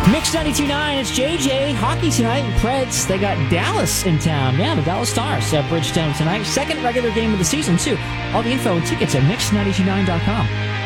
Mix 92.9, it's JJ. Hockey tonight. Preds, they got Dallas in town. Yeah, the Dallas Stars at Bridgestone tonight. Second regular game of the season, too. All the info and tickets at mix929.com.